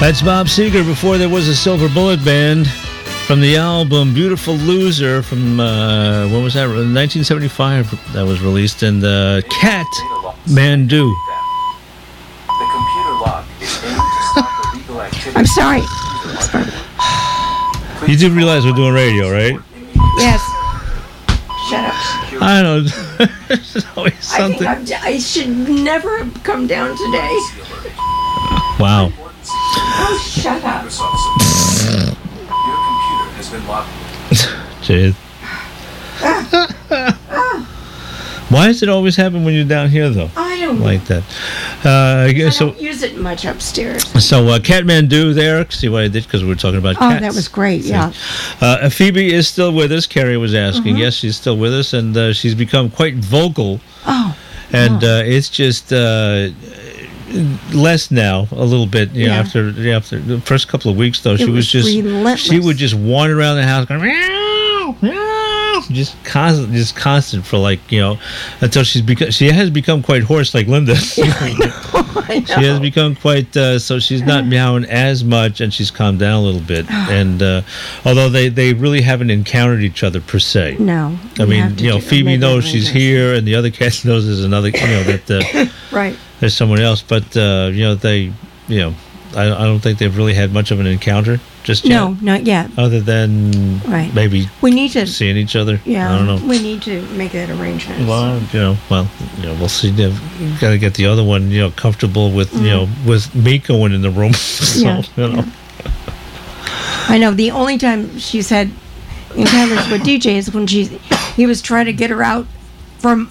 That's Bob Seger before there was a Silver Bullet Band from the album Beautiful Loser from, when was that? 1975 that was released. And Cat Mandu. The computer lock is aimed to stop illegal activity. I'm sorry. You do realize we're doing radio, right? Yes. Shut up. I don't know. There's always something. I should never have come down today. Wow. Oh, shut up. Your computer has been locked. Jeez. Why does it always happen when you're down here, though? I don't know. Like that. I don't use it much upstairs. So, Catmandu there. See what I did? Because we were talking about cats. Oh, that was great, yeah. Phoebe is still with us. Carrie was asking. Yes, she's still with us, and she's become quite vocal. Oh. And it's just less now, a little bit. You know, after the first couple of weeks, though, she was relentless. She would just wander around the house going, meow, meow. Just constant for until she has become quite hoarse like Linda. I know. She has become quite so she's not meowing as much, and she's calmed down a little bit. And although they really haven't encountered each other per se. No. I mean, Phoebe knows she's here, and the other cat knows there's another. That right. There's someone else, but they I don't think they've really had much of an encounter just yet. No, not yet. Other than maybe we need to seeing each other. Yeah, I don't know. We need to make that arrangement. Well, we'll see. We've got to get the other one, comfortable with with me going in the room. So, I know. The only time she's had encounters with DJ is when he was trying to get her out from